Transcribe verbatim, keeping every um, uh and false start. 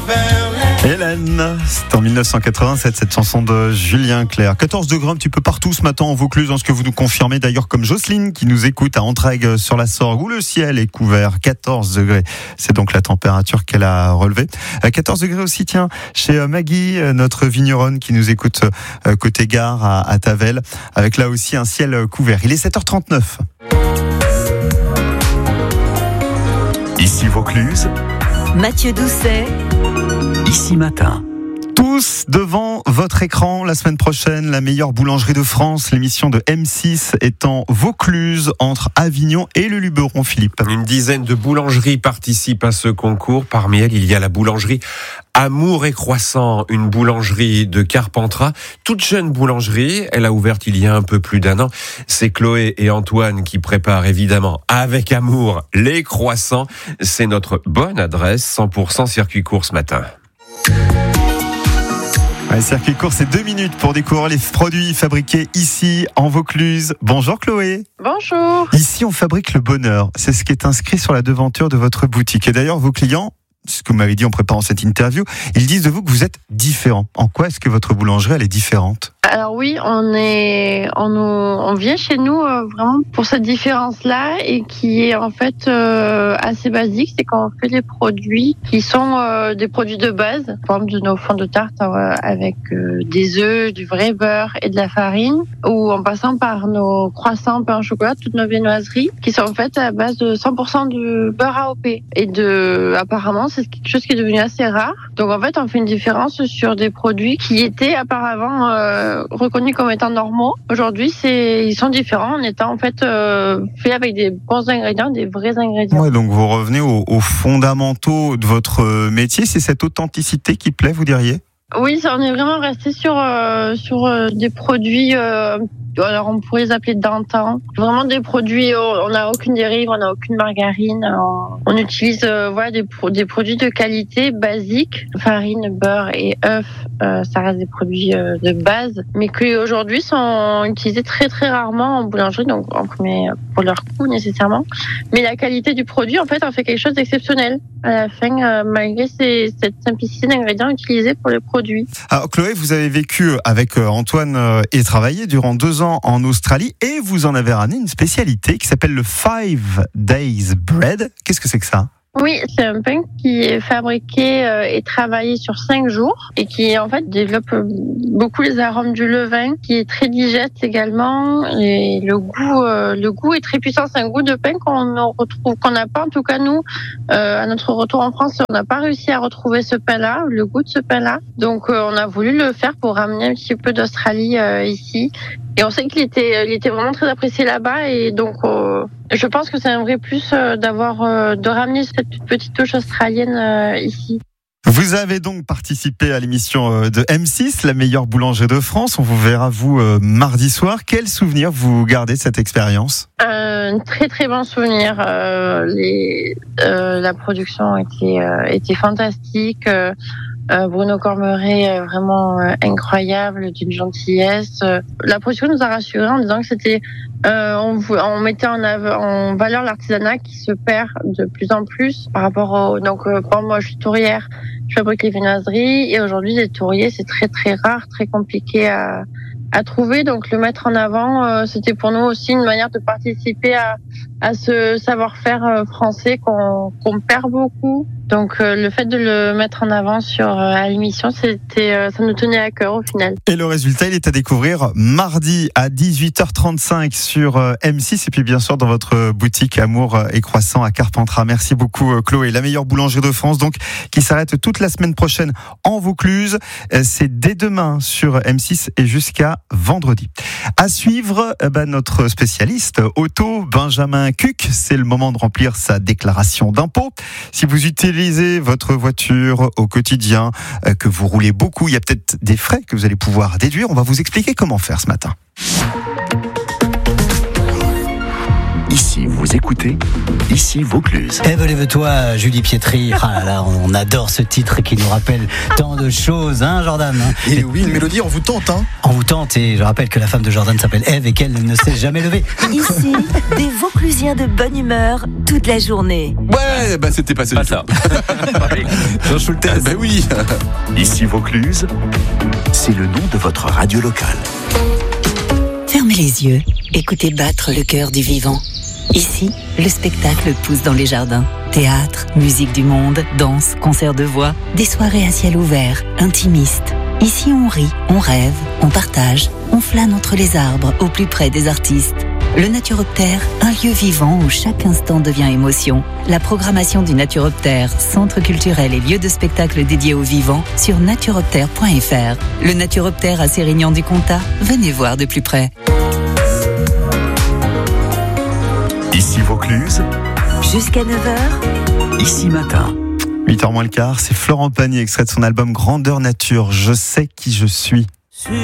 Hélène, c'est en dix-neuf cent quatre-vingt-sept cette chanson de Julien Clerc. quatorze degrés un petit peu partout ce matin en Vaucluse, dans ce que vous nous confirmez d'ailleurs comme Jocelyne qui nous écoute à Entraigues sur la Sorgue où le ciel est couvert, quatorze degrés. C'est donc la température qu'elle a relevée. quatorze degrés aussi, tiens, chez Maggie, notre vigneronne qui nous écoute côté gare à, à Tavel, avec là aussi un ciel couvert. Il est sept heures trente-neuf. Ici Vaucluse, Mathieu Doucet. Ici Matin. Tous devant votre écran la semaine prochaine, la meilleure boulangerie de France, l'émission de M six est en Vaucluse, entre Avignon et le Luberon, Philippe. Une dizaine de boulangeries participent à ce concours. Parmi elles, il y a la boulangerie Amour et Croissant, une boulangerie de Carpentras, toute jeune boulangerie. Elle a ouvert il y a un peu plus d'un an. C'est Chloé et Antoine qui préparent évidemment avec amour les croissants. C'est notre bonne adresse, cent pour cent circuit court ce matin. Ouais, circuit court, c'est deux minutes pour découvrir les produits fabriqués ici en Vaucluse. Bonjour Chloé. Bonjour. Ici, on fabrique le bonheur. C'est ce qui est inscrit sur la devanture de votre boutique. Et d'ailleurs, vos clients, ce que vous m'avez dit en préparant cette interview, ils disent de vous que vous êtes différent. En quoi est-ce que votre boulangerie, elle est différente ? Alors oui, on est, on, nous, on vient chez nous euh, vraiment pour cette différence-là et qui est en fait euh, assez basique, c'est qu'on fait des produits qui sont euh, des produits de base, en forme de nos fonds de tarte euh, avec euh, des œufs, du vrai beurre et de la farine, ou en passant par nos croissants pain au chocolat, toutes nos viennoiseries, qui sont faites à base de cent pour cent de beurre A O P. Et de, apparemment, c'est quelque chose qui est devenu assez rare. Donc en fait, on fait une différence sur des produits qui étaient auparavant euh, reconnus comme étant normaux. Aujourd'hui, c'est, ils sont différents en étant en fait euh, faits avec des bons ingrédients, des vrais ingrédients. Ouais, donc vous revenez aux, aux fondamentaux de votre métier. C'est cette authenticité qui plaît, vous diriez ? Oui, ça, on est vraiment resté sur euh, sur euh, des produits. Euh, alors on pourrait les appeler d'antan. Vraiment des produits. On n'a aucune dérive, on n'a aucune margarine. On, on utilise euh, voilà des pro- des produits de qualité basiques, farine, beurre et œufs. Euh, ça reste des produits euh, de base, mais qui aujourd'hui sont utilisés très très rarement en boulangerie. Donc en premier pour leur coût nécessairement. Mais la qualité du produit, en fait, en fait quelque chose d'exceptionnel à la fin, euh, malgré ces, cette simplicité d'ingrédients utilisés pour les produits. Alors Chloé, vous avez vécu avec Antoine et travaillé durant deux ans en Australie et vous en avez ramené une spécialité qui s'appelle le Five Days Bread. Qu'est-ce que c'est que ça ? Oui, c'est un pain qui est fabriqué euh, et travaillé sur cinq jours et qui en fait développe beaucoup les arômes du levain, qui est très digeste également et le goût, euh, le goût est très puissant. C'est un goût de pain qu'on ne retrouve, qu'on n'a pas en tout cas nous euh, à notre retour en France. On n'a pas réussi à retrouver ce pain-là, le goût de ce pain-là. Donc euh, on a voulu le faire pour ramener un petit peu d'Australie euh, ici. Et on sait qu'il était, il était vraiment très apprécié là-bas et donc euh, je pense que c'est un vrai plus euh, d'avoir, euh, de ramener cette petite touche australienne euh, ici. Vous avez donc participé à l'émission de M six, la meilleure boulangerie de France. On vous verra, vous, euh, mardi soir. Quel souvenir vous gardez de cette expérience ? Un très très bon souvenir. Euh, les, euh, la production était, euh, était fantastique. Euh, Euh, Bruno Cormeret, euh, vraiment euh, incroyable, d'une gentillesse. Euh, la production nous a rassurés en disant que c'était, euh, on, on mettait en, av- en valeur l'artisanat qui se perd de plus en plus par rapport au. Donc, euh, pour moi, je suis tourrière, je fabrique les viennoiseries et aujourd'hui, les tourriers, c'est très très rare, très compliqué à à trouver. Donc, le mettre en avant, euh, c'était pour nous aussi une manière de participer à à ce savoir-faire euh, français qu'on qu'on perd beaucoup. Donc euh, le fait de le mettre en avant sur euh, à l'émission, c'était euh, ça nous tenait à cœur au final. Et le résultat, il est à découvrir mardi à dix-huit heures trente-cinq sur euh, M six et puis bien sûr dans votre boutique Amour et Croissant à Carpentras. Merci beaucoup euh, Chloé, la meilleure boulangerie de France donc qui s'arrête toute la semaine prochaine en Vaucluse. Euh, c'est dès demain sur M six et jusqu'à vendredi. À suivre, euh, bah, notre spécialiste auto Benjamin Cuc. C'est le moment de remplir sa déclaration d'impôt. Si vous utilisez votre voiture au quotidien, euh, que vous roulez beaucoup, il y a peut-être des frais que vous allez pouvoir déduire. On va vous expliquer comment faire ce matin. Ici, vous écoutez, ici Vaucluse. Eh ben, lève-toi, Julie Pietri. Ah là là, on adore ce titre qui nous rappelle tant de choses, hein, Jordan. Et oui, une mélodie, on vous tente, hein. On vous tente, et je rappelle que la femme de Jordan s'appelle Ève et qu'elle ne s'est jamais levée. Ici, des Vauclusiens de bonne humeur toute la journée. Ouais, bah c'était passé. Pas ça. Jean Schultes. Ah ben oui. Ici Vaucluse, c'est le nom de votre radio locale. Fermez les yeux, écoutez battre le cœur du vivant. Ici, le spectacle pousse dans les jardins. Théâtre, musique du monde, danse, concert de voix, des soirées à ciel ouvert, intimistes. Ici, on rit, on rêve, on partage, on flâne entre les arbres, au plus près des artistes. Le Naturoptère, un lieu vivant où chaque instant devient émotion. La programmation du Naturoptère, centre culturel et lieu de spectacle dédié aux vivants, sur naturoptère point f r. Le Naturoptère à Sérignan-du-Comtat, venez voir de plus près. Ici Vaucluse, Jusqu'à neuf heures, ici matin. huit heures moins le quart, c'est Florent Pagny, extrait de son album Grandeur Nature. Je sais qui je suis.